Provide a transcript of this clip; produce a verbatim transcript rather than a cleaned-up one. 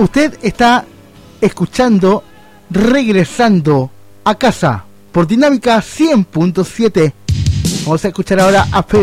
Usted está escuchando Regresando a Casa por Dinámica cien punto siete. Vamos a escuchar ahora a Fede